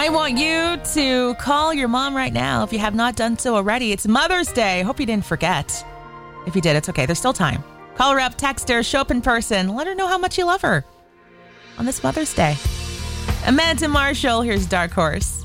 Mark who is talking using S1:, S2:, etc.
S1: I want you to call your mom right now if you have not done so already. It's Mother's Day. Hope you didn't forget. If you did, it's okay. There's still time. Call her up, text her, show up in person. Let her know how much you love her on this Mother's Day. Amanda Marshall, here's Dark Horse.